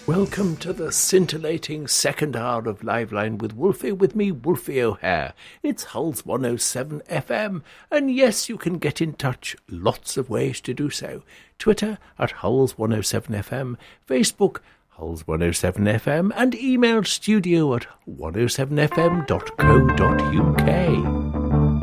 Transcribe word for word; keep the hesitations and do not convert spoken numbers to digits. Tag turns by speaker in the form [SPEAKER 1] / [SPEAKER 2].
[SPEAKER 1] Welcome to the scintillating second hour of Liveline with Wolfie, with me, Wolfie O'Hare. It's Hulls one oh seven F M, and yes, you can get in touch. Lots of ways to do so. Twitter at Hulls one oh seven F M, Facebook Hulls one oh seven F M, and email studio at one oh seven f m dot co dot u k.